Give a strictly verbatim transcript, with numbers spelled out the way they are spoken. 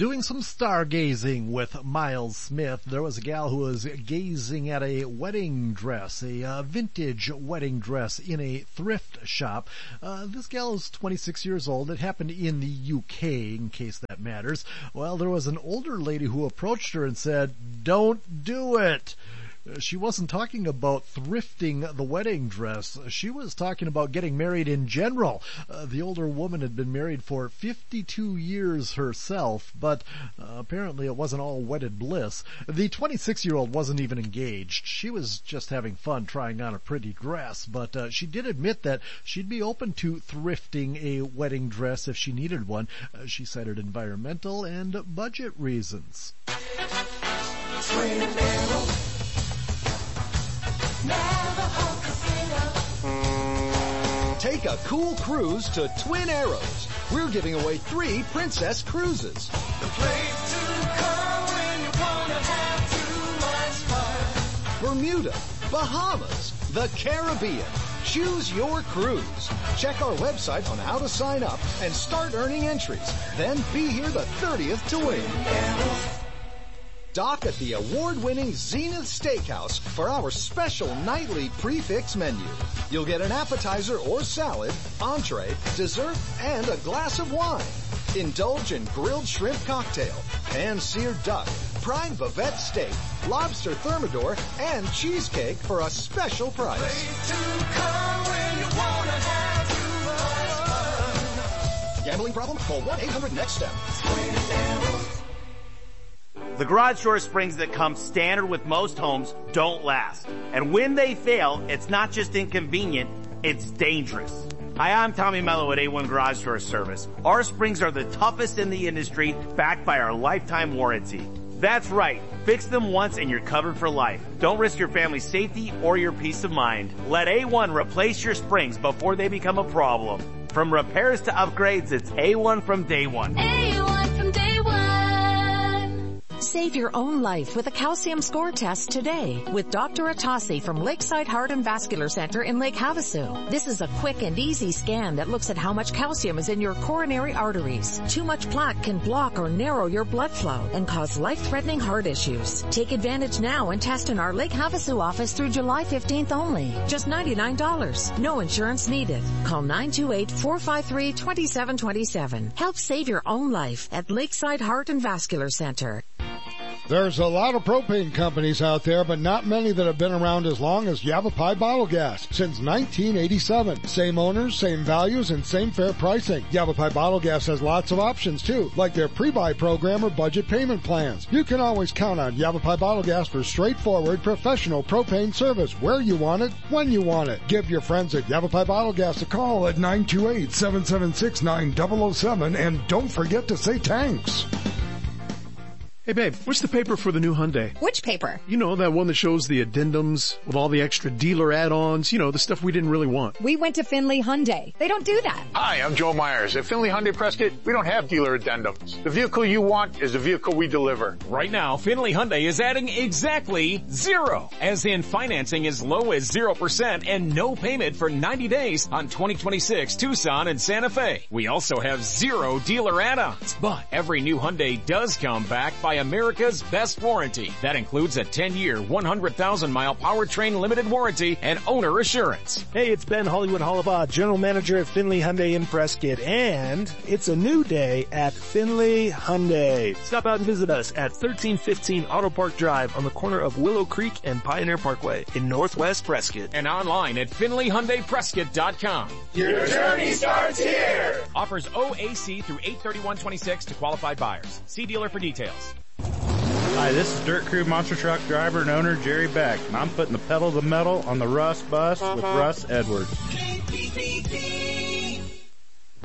Doing some stargazing with Miles Smith, there was a gal who was gazing at a wedding dress, a uh, vintage wedding dress in a thrift shop. Uh, this gal is twenty-six years old. It happened in the U K, in case that matters. Well, there was an older lady who approached her and said, "Don't do it." She wasn't talking about thrifting the wedding dress. She was talking about getting married in general. Uh, the older woman had been married for fifty-two years herself, but uh, apparently it wasn't all wedded bliss. The twenty-six-year-old wasn't even engaged. She was just having fun trying on a pretty dress, but uh, she did admit that she'd be open to thrifting a wedding dress if she needed one. Uh, she cited environmental and budget reasons. Twin Arrows. Take a cool cruise to Twin Arrows. We're giving away three Princess Cruises. The place to come when you wanna have too much fun. Bermuda, Bahamas, the Caribbean. Choose your cruise. Check our website on how to sign up and start earning entries. Then be here the thirtieth to win. Dock at the award-winning Zenith Steakhouse for our special nightly prefix menu. You'll get an appetizer or salad, entree, dessert, and a glass of wine. Indulge in grilled shrimp cocktail, pan-seared duck, prime bavette steak, lobster thermidor, and cheesecake for a special price. Place to come when you wanna have too much fun. Gambling problem? Call one eight hundred next step. The garage door springs that come standard with most homes don't last. And when they fail, it's not just inconvenient, it's dangerous. Hi, I'm Tommy Mello at A one Garage Door Service. Our springs are the toughest in the industry, backed by our lifetime warranty. That's right. Fix them once and you're covered for life. Don't risk your family's safety or your peace of mind. Let A one replace your springs before they become a problem. From repairs to upgrades, it's A one from day one. A one from day one. Save your own life with a calcium score test today with Doctor Atasi from Lakeside Heart and Vascular Center in Lake Havasu. This is a quick and easy scan that looks at how much calcium is in your coronary arteries. Too much plaque can block or narrow your blood flow and cause life-threatening heart issues. Take advantage now and test in our Lake Havasu office through July fifteenth only. Just ninety-nine dollars. No insurance needed. Call nine two eight, four five three, two seven two seven. Help save your own life at Lakeside Heart and Vascular Center. There's a lot of propane companies out there, but not many that have been around as long as Yavapai Bottle Gas since nineteen eighty-seven. Same owners, same values, and same fair pricing. Yavapai Bottle Gas has lots of options too, like their pre-buy program or budget payment plans. You can always count on Yavapai Bottle Gas for straightforward, professional propane service where you want it, when you want it. Give your friends at Yavapai Bottle Gas a call at nine two eight, seven seven six, nine zero zero seven, and don't forget to say thanks. Hey babe, what's the paper for the new Hyundai? Which paper? You know, that one that shows the addendums with all the extra dealer add-ons, you know, the stuff we didn't really want. We went to Finley Hyundai. They don't do that. Hi, I'm Joe Myers. At Finley Hyundai Prescott, we don't have dealer addendums. The vehicle you want is the vehicle we deliver. Right now, Finley Hyundai is adding exactly zero, as in financing as low as zero percent and no payment for ninety days on twenty twenty-six Tucson and Santa Fe. We also have zero dealer add-ons, but every new Hyundai does come back by America's best warranty. That includes a ten-year, one hundred thousand mile powertrain limited warranty and owner assurance. Hey, it's Ben Hollywood Hollibaugh, General Manager at Finley Hyundai in Prescott, and it's a new day at Finley Hyundai. Stop out and visit us at thirteen fifteen Auto Park Drive on the corner of Willow Creek and Pioneer Parkway in Northwest Prescott. And online at Finley Hyundai Prescott dot com. Your journey starts here. Offers O A C through eight thirty-one twenty-six to qualified buyers. See dealer for details. Hi, this is Dirt Crew Monster Truck driver and owner Jerry Beck, and I'm putting the pedal to the metal on the Russ bus with Russ Edwards.